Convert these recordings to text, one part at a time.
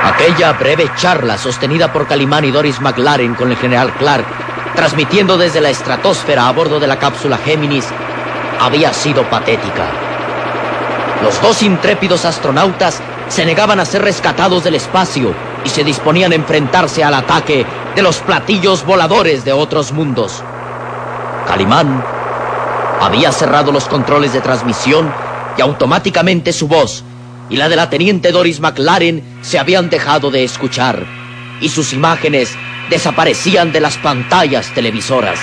Aquella breve charla sostenida por Calimán y Doris McLaren con el general Clark, transmitiendo desde la estratosfera a bordo de la cápsula Géminis, había sido patética. Los dos intrépidos astronautas se negaban a ser rescatados del espacio y se disponían a enfrentarse al ataque de los platillos voladores de otros mundos. Calimán había cerrado los controles de transmisión y automáticamente su voz y la de la teniente Doris McLaren se habían dejado de escuchar y sus imágenes desaparecían de las pantallas televisoras.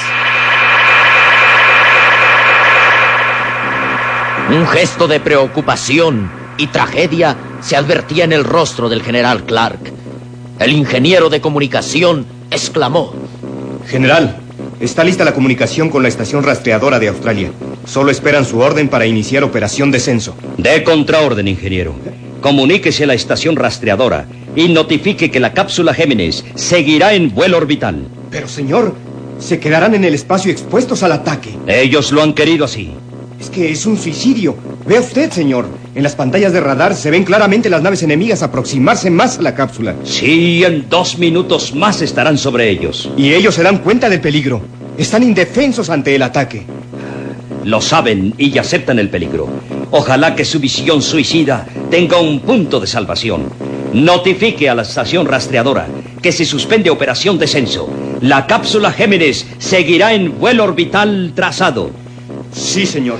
Un gesto de preocupación y tragedia se advertía en el rostro del general Clark. El ingeniero de comunicación exclamó: General, está lista la comunicación con la estación rastreadora de Australia. Solo esperan su orden para iniciar operación descenso. De contraorden, ingeniero. Comuníquese a la estación rastreadora y notifique que la cápsula Géminis seguirá en vuelo orbital. Pero, señor, se quedarán en el espacio expuestos al ataque. Ellos lo han querido así. Es que es un suicidio. Vea usted, señor. En las pantallas de radar se ven claramente las naves enemigas aproximarse más a la cápsula. Sí, en 2 minutos más estarán sobre ellos. Y ellos se dan cuenta del peligro. Están indefensos ante el ataque. Lo saben y aceptan el peligro. Ojalá que su visión suicida tenga un punto de salvación. Notifique a la estación rastreadora que se suspende operación descenso. La cápsula Géminis seguirá en vuelo orbital trazado. Sí, señor.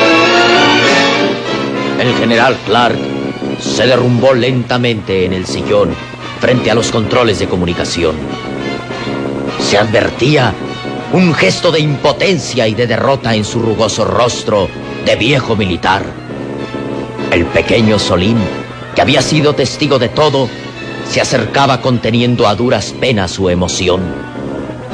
El general Clark se derrumbó lentamente en el sillón frente a los controles de comunicación. Se advertía un gesto de impotencia y de derrota en su rugoso rostro de viejo militar. El pequeño Solín, que había sido testigo de todo, se acercaba conteniendo a duras penas su emoción.